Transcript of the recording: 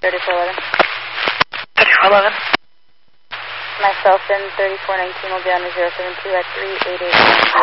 3411. 3411. Myself and 3419 will be on the 072 at 388.